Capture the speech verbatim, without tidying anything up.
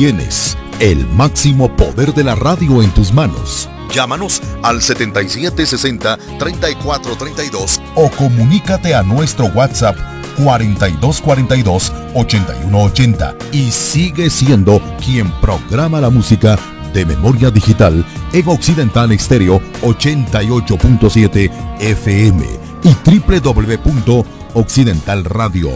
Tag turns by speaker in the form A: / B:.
A: tienes el máximo poder de la radio en tus manos. Llámanos al setenta y siete sesenta, treinta y cuatro treinta y dos o comunícate a nuestro WhatsApp cuarenta y dos cuarenta y dos, ochenta y uno ochenta y sigue siendo quien programa la música de Memoria Digital en Occidental Estéreo ochenta y ocho punto siete F M y doble u doble u doble u punto occidental radio